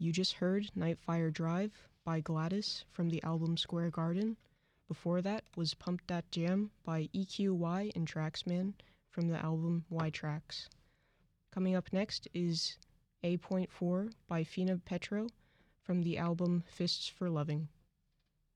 You just heard Nightfire Drive by Gladys from the album Square Garden. Before that was Pump That Jam by EQY and Traxman from the album Y Tracks. Coming up next is A.4 by Fina Petro from the album Fists for Loving.